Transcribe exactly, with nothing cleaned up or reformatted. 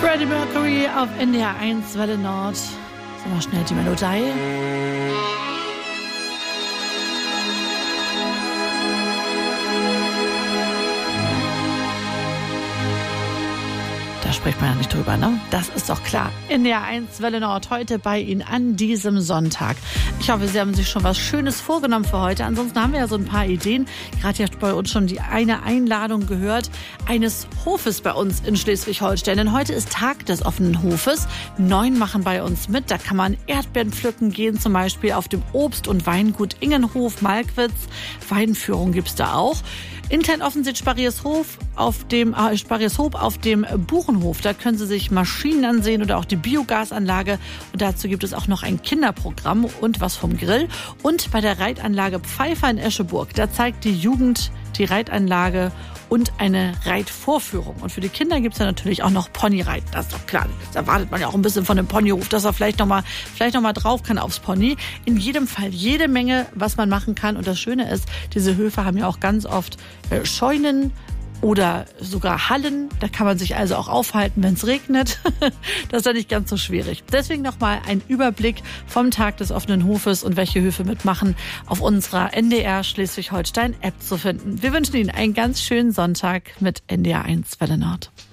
Freddie Mercury auf N D R eins Welle Nord. So, mal schnell die Melodie. Da spricht man ja nicht drüber, ne? Das ist doch klar. N D R eins Welle Nord heute bei Ihnen an diesem Sonntag. Ich hoffe, Sie haben sich schon was Schönes vorgenommen für heute. Ansonsten haben wir ja so ein paar Ideen. Gerade hier bei uns schon die eine Einladung gehört eines Hofes bei uns in Schleswig-Holstein. Denn heute ist Tag des offenen Hofes. Neun machen bei uns mit. Da kann man Erdbeeren pflücken gehen, zum Beispiel auf dem Obst- und Weingut Ingenhof, Malkwitz. Weinführung gibt's da auch. Intern offen sind Sparriershof auf dem äh, Sparriershof auf dem Buchenhof. Da können Sie sich Maschinen ansehen oder auch die Biogasanlage. Und dazu gibt es auch noch ein Kinderprogramm und was vom Grill. Und bei der Reitanlage Pfeiffer in Escheburg, da zeigt die Jugend die Reitanlage und eine Reitvorführung. Und für die Kinder gibt es ja natürlich auch noch Ponyreiten. Das ist doch klar. Das erwartet man ja auch ein bisschen von dem Ponyhof, dass er vielleicht nochmal vielleicht noch mal drauf kann aufs Pony. In jedem Fall jede Menge, was man machen kann. Und das Schöne ist, diese Höfe haben ja auch ganz oft äh, Scheunen oder sogar Hallen. Da kann man sich also auch aufhalten, wenn es regnet. Das ist ja nicht ganz so schwierig. Deswegen nochmal ein Überblick vom Tag des offenen Hofes und welche Höfe mitmachen auf unserer N D R Schleswig-Holstein-App zu finden. Wir wünschen Ihnen einen ganz schönen Sonntag mit N D R eins Welle Nord.